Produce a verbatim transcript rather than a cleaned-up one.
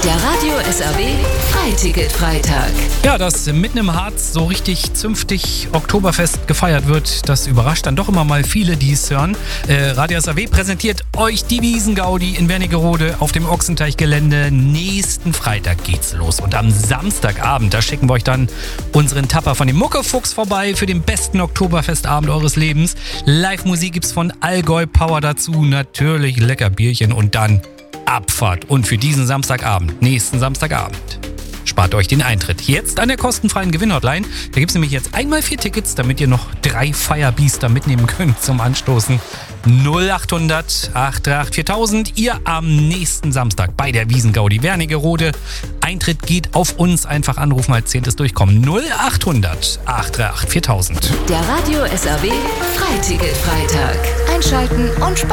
Der Radio S R W Freiticket-Freitag. Ja, dass mitten im Harz so richtig zünftig Oktoberfest gefeiert wird, das überrascht dann doch immer mal viele, die es hören. Äh, Radio S R W präsentiert euch die Wiesengaudi in Wernigerode auf dem Ochsenteichgelände. Nächsten Freitag geht's los und am Samstagabend, da schicken wir euch dann unseren Tapper von dem Muckefuchs vorbei für den besten Oktoberfestabend eures Lebens. Live-Musik gibt's von Allgäu Power dazu, natürlich lecker Bierchen und dann Abfahrt. Und für diesen Samstagabend, nächsten Samstagabend, spart euch den Eintritt. Jetzt an der kostenfreien Gewinnhotline. Da gibt es nämlich jetzt einmal vier Tickets, damit ihr noch drei Firebeaster mitnehmen könnt zum Anstoßen. null achthundert acht drei acht viertausend. Ihr am nächsten Samstag bei der Wiesengaudi Wernigerode. Eintritt geht auf uns. Einfach anrufen als zehntes Durchkommen. null achthundert acht drei acht viertausend. Der Radio S R W Freiticket-Freitag. Einschalten und sparen.